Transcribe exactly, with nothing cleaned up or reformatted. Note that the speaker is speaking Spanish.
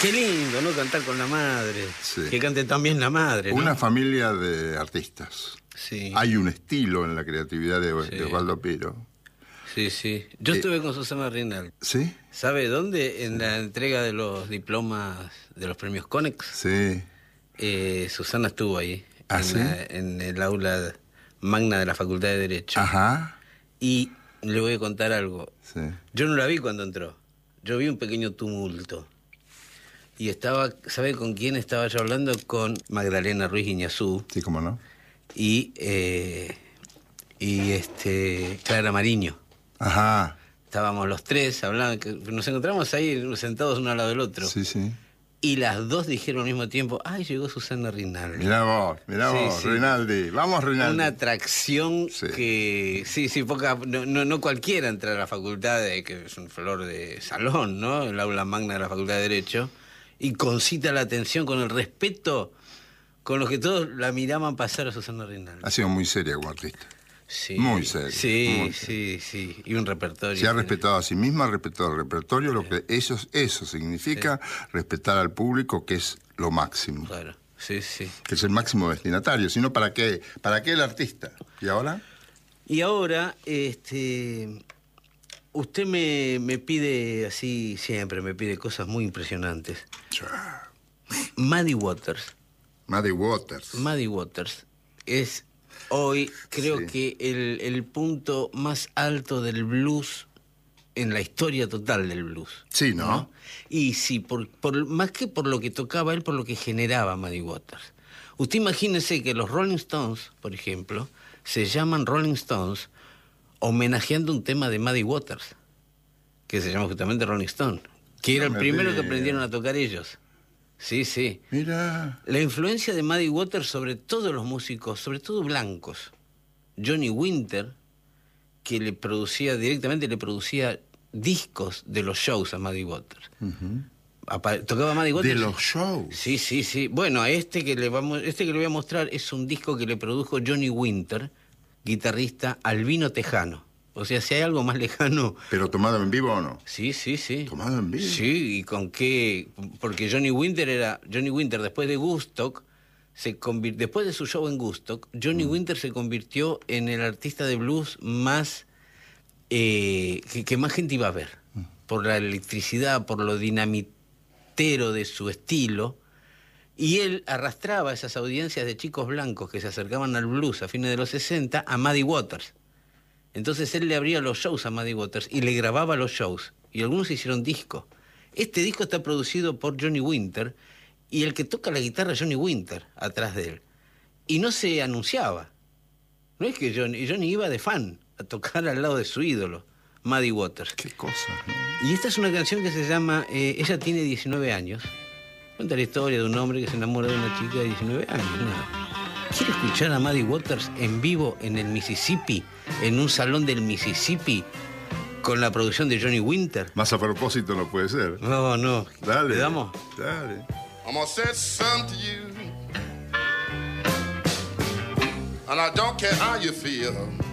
Qué lindo, ¿no? Cantar con la madre. Sí. Que cante también la madre, ¿no? Una familia de artistas. Sí. Hay un estilo en la creatividad de, Sí. de Osvaldo Piro. Sí, sí. Yo Eh, estuve con Susana Rinaldi. ¿Sí? ¿Sabe dónde? En la entrega de los diplomas de los premios Conex. Sí. Eh, Susana estuvo ahí. ¿Ah, en, sí? la- en el aula magna de la Facultad de Derecho. Ajá. Y le voy a contar algo. Sí. Yo no la vi cuando entró. Yo vi un pequeño tumulto. Y estaba, ¿sabe con quién estaba yo hablando? Con Magdalena Ruiz Iñazú Sí, cómo no. y, eh, y este, Clara Mariño. Ajá. Estábamos los tres hablando, que nos encontramos ahí sentados uno al lado del otro. Sí, sí. Y las dos dijeron al mismo tiempo, ¡ay, llegó Susana Rinaldi! Mirá vos, mirá Sí, vos, sí. Rinaldi. Vamos, Rinaldi. Una atracción Sí. que, sí, sí, poca, no, no, no cualquiera entra a la facultad, de, que es un flor de salón, ¿no? El aula magna de la Facultad de Derecho, y concita la atención con el respeto con los que todos la miraban pasar a Susana Rinaldi. Ha sido muy seria como artista. Sí, Muy serio, Sí, muy sí, sí, y un repertorio. Se ha respetado a sí misma, ha respetado el repertorio, lo que eso, eso significa respetar al público, que es lo máximo. Claro, sí, sí. Que es el máximo destinatario. Si no, ¿para qué? ¿Para qué el artista? ¿Y ahora? Y ahora, este, usted me, me pide así siempre, me pide cosas muy impresionantes. Muddy Waters. Muddy Waters. Muddy Waters es hoy, creo Sí. que el, el punto más alto del blues en la historia total del blues. Sí, ¿no? Y sí, por, por, más que por lo que tocaba él, por lo que generaba Muddy Waters. Usted imagínese que los Rolling Stones, por ejemplo, se llaman Rolling Stones homenajeando un tema de Muddy Waters, que se llama justamente Rolling Stone, que era No el me primero que diga. aprendieron a tocar ellos. Sí, sí. Mira. La influencia de Muddy Waters sobre todos los músicos, sobre todo blancos. Johnny Winter, que le producía, directamente le producía discos de los shows a Muddy Waters. Uh-huh. Apa- ¿Tocaba Muddy Waters? De los shows. Sí, sí, sí. Bueno, a este que le vamos, este que le voy a mostrar es un disco que le produjo Johnny Winter, guitarrista albino tejano. O sea, si hay algo más lejano. ¿Pero tomado en vivo o no? Sí, sí, sí. ¿Tomado en vivo? Sí, y con qué. Porque Johnny Winter era. Johnny Winter, después de Woodstock, se convir... después de su show en Woodstock, Johnny mm. Winter se convirtió en el artista de blues más. Eh, que, que más gente iba a ver. Mm. Por la electricidad, por lo dinamitero de su estilo. Y él arrastraba a esas audiencias de chicos blancos que se acercaban al blues a fines de los sesenta a Muddy Waters. Entonces él le abría los shows a Muddy Waters y le grababa los shows. Y algunos hicieron disco. Este disco está producido por Johnny Winter y el que toca la guitarra es Johnny Winter atrás de él. Y no se anunciaba. No es que Johnny, Johnny iba de fan a tocar al lado de su ídolo, Muddy Waters. Qué cosa, ¿no? Y esta es una canción que se llama eh, Ella tiene diecinueve años. Cuenta la historia de un hombre que se enamora de una chica de diecinueve años. ¿No? ¿Quiere escuchar a Muddy Waters en vivo en el Mississippi, en un salón del Mississippi, con la producción de Johnny Winter? Más a propósito no puede ser. No, no. Dale. ¿Le damos? Dale. I'm gonna say something to you, and I don't care how you feel.